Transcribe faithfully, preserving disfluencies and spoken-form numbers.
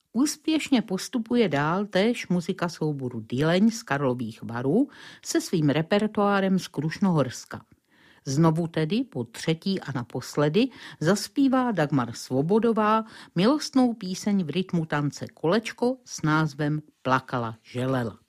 Úspěšně postupuje dál též muzika souboru Dyleň z Karlových Varů se svým repertoárem z Krušnohorska. Znovu tedy po třetí a naposledy zaspívá Dagmar Svobodová milostnou píseň v rytmu tance Kolečko s názvem Plakala želela.